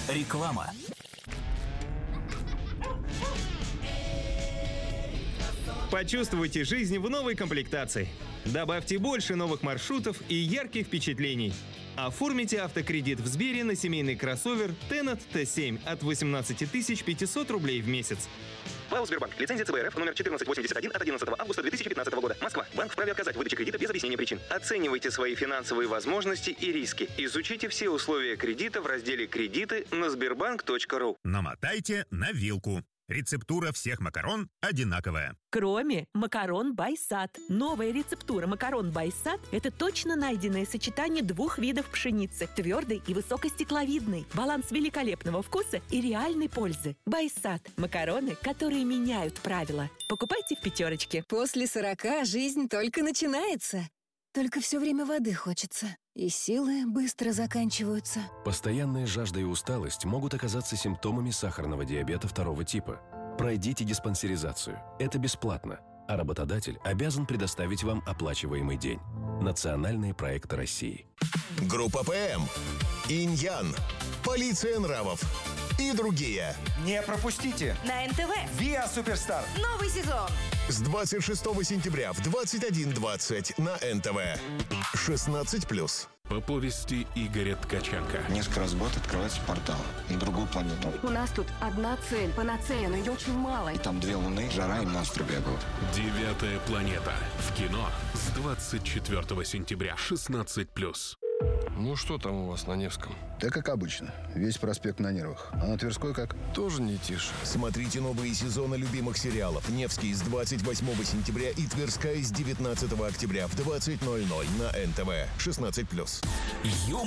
Реклама. Почувствуйте жизнь в новой комплектации. Добавьте больше новых маршрутов и ярких впечатлений. Оформите автокредит в Сбере на семейный кроссовер Tennet T7 от 18 500 рублей в месяц. ПАО «Сбербанк». Лицензия ЦБ РФ номер 1481 от 11 августа 2015 года. Москва. Банк вправе отказать в выдаче кредита без объяснения причин. Оценивайте свои финансовые возможности и риски. Изучите все условия кредита в разделе «Кредиты» на sberbank.ru. Намотайте на вилку. Рецептура всех макарон одинаковая. Кроме макарон Байсад. Новая рецептура макарон Байсад – это точно найденное сочетание двух видов пшеницы – твердой и высокостекловидной. Баланс великолепного вкуса и реальной пользы. Байсад – макароны, которые меняют правила. Покупайте в пятерочке. После 40 жизнь только начинается. Только все время воды хочется. И силы быстро заканчиваются. Постоянная жажда и усталость могут оказаться симптомами сахарного диабета 2 типа. Пройдите диспансеризацию. Это бесплатно. А работодатель обязан предоставить вам оплачиваемый день. Национальные проекты России. Группа ПМ, Инь-Ян, Полиция нравов и другие. Не пропустите! На НТВ. ВИА Суперстар. Новый сезон. С 26 сентября в 21:20 на НТВ. 16+. По повести Игоря Ткаченко. Несколько раз в год открывается портал на другую планету. У нас тут одна цель, панацея, но ее очень мало. И там 2 луны, жара и монстры бегают. 9-я планета. В кино с 24 сентября. 16+. Ну что там у вас на Невском? Да как обычно. Весь проспект на нервах. А на Тверской как? Тоже не тише. Смотрите новые сезоны любимых сериалов. Невский с 28 сентября и Тверская с 19 октября в 20:00 на НТВ. 16+.